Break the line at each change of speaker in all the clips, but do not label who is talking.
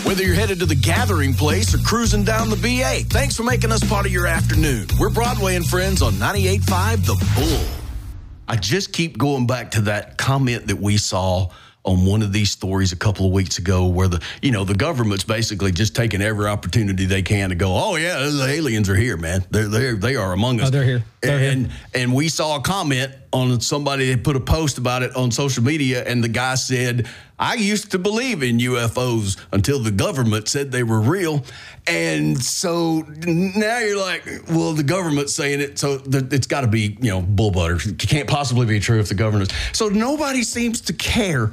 Whether you're headed to the gathering place or cruising down the BA, thanks for making us part of your afternoon. We're Broadway and Friends on 98.5 The Bull. I just keep going back to that comment that we saw on one of these stories a couple of weeks ago where the government's basically just taking every opportunity they can to go, oh, yeah, the aliens are here, man. They are among us.
Oh, they're here.
And we saw a comment on somebody that put a post about it on social media, and the guy said, I used to believe in UFOs until the government said they were real. And so now you're like, well, the government's saying it, so it's got to be, bull butter. It can't possibly be true if the government is. So nobody seems to care.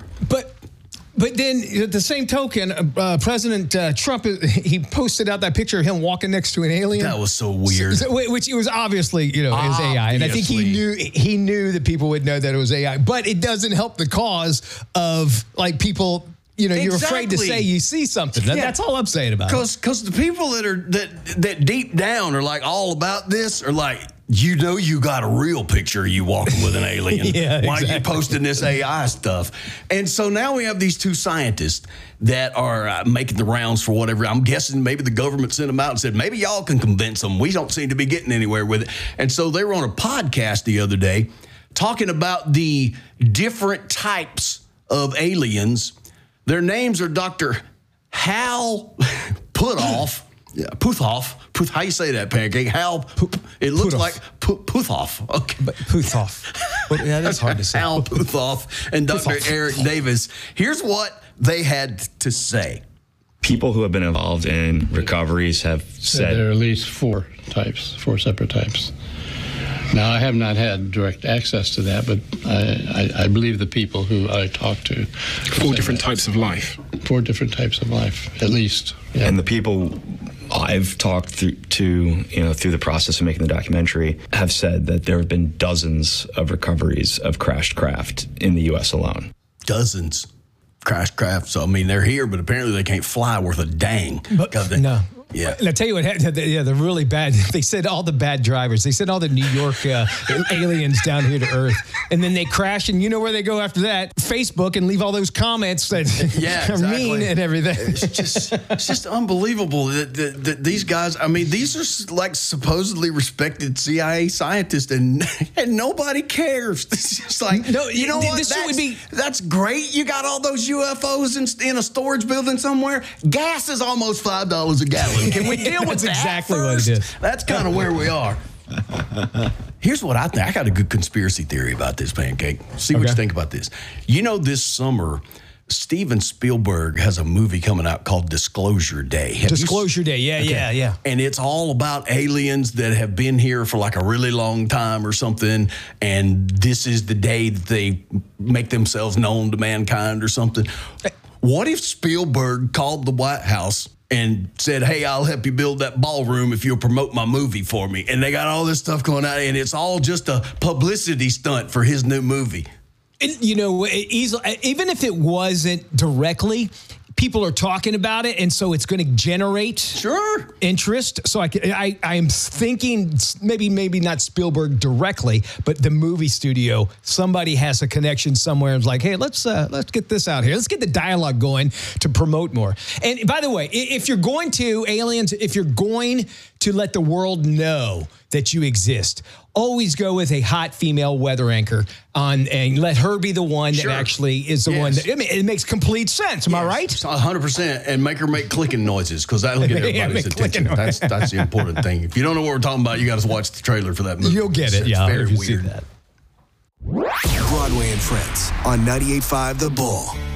But then, at the same token, President Trump, he posted out that picture of him walking next to an alien.
That was so weird.
Which it was obviously, is AI. And I think he knew that people would know that it was AI. But it doesn't help the cause of, people, you're afraid to say you see something. That's all I'm saying about it.
Because the people that deep down are, all about this are like, you got a real picture of you walking with an alien. Why are you posting this AI stuff? And so now we have these two scientists that are making the rounds for whatever. I'm guessing maybe the government sent them out and said, maybe y'all can convince them. We don't seem to be getting anywhere with it. And so they were on a podcast the other day talking about the different types of aliens. Their names are Dr. Hal Puthoff. Yeah, Puthoff. How you say that, Pancake? Hal. It looks
Puthoff.
like Puthoff. Okay.
But Puthoff. Well, yeah, that's hard to say.
Hal Puthoff and Dr.
Puthoff.
Eric Davis. Here's what they had to say.
People who have been involved in recoveries have said
there are at least four separate types. Now, I have not had direct access to that, but I believe the people who I talked to.
Four different types of life.
4 different types of life, at least. Yeah.
And the people I've talked to, through the process of making the documentary, have said that there have been dozens of recoveries of crashed craft in the U.S. alone.
Dozens. Crashed craft. So, they're here, but apparently they can't fly worth a dang.
No.
Yeah.
And I'll tell you what happened. Yeah, they're really bad. They sent all the bad drivers. They sent all the New York aliens down here to Earth. And then they crash, and you know where they go after that? Facebook, and leave all those comments that are mean and everything.
It's just unbelievable that these guys, these are supposedly respected CIA scientists, and nobody cares. It's just like,
no,
you know what? That's great. You got all those UFOs in a storage building somewhere. Gas is almost $5 a gallon. Can we deal with
That's
that
exactly
first?
what it is.
That's kind of where we are. Here's what I think. I got a good conspiracy theory about this, Pancake. See what you think about this. This summer, Steven Spielberg has a movie coming out called Disclosure Day.
Disclosure Day, yeah.
And it's all about aliens that have been here for a really long time or something, and this is the day that they make themselves known to mankind or something. What if Spielberg called the White House and said, hey, I'll help you build that ballroom if you'll promote my movie for me? And they got all this stuff going on, and it's all just a publicity stunt for his new movie.
And, even if it wasn't directly, people are talking about it, and so it's going to generate interest. So I am thinking maybe not Spielberg directly, but the movie studio, somebody has a connection somewhere and is like, hey, let's get this out here. Let's get the dialogue going to promote more. And by the way, if you're going to let the world know that you exist, always go with a hot female weather anchor and let her be the one that actually is the one that, it makes complete sense. Am I right?
100%. And make her make clicking noises, because that'll get everybody's attention. That's the important thing. If you don't know what we're talking about, you got to watch the trailer for that movie.
You'll get it.
It's very weird.
See that.
Broadway and Friends on 98.5 The Bull.